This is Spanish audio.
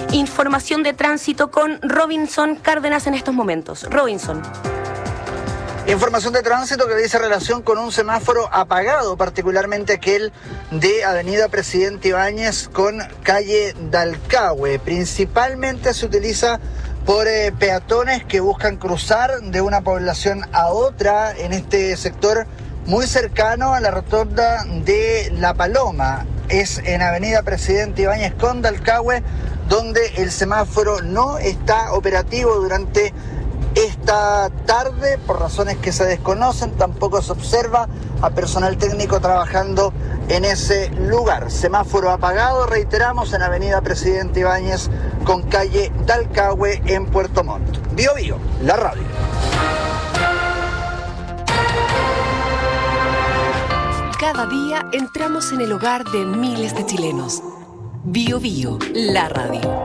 Información de tránsito con Robinson Cárdenas en estos momentos. Robinson. Información de tránsito que dice relación con un semáforo apagado, particularmente aquel de Avenida Presidente Ibáñez con calle Dalcahue. Principalmente se utiliza por peatones que buscan cruzar de una población a otra en este sector muy cercano a la rotonda de La Paloma. Es en Avenida Presidente Ibáñez con Dalcahue, donde el semáforo no está operativo durante esta tarde por razones que se desconocen. Tampoco se observa a personal técnico trabajando en ese lugar. Semáforo apagado, reiteramos, en Avenida Presidente Ibáñez con calle Dalcahue en Puerto Montt. Bio Bio, la radio. Cada día entramos en el hogar de miles de chilenos. Bio Bio, la radio.